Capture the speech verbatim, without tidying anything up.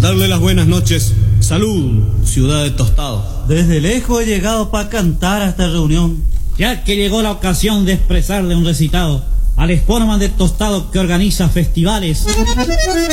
darle las buenas noches. Salud, ciudad de Tostado. Desde lejos he llegado para cantar a esta reunión, ya que llegó la ocasión de expresarle un recitado al Sportman de Tostado que organiza festivales.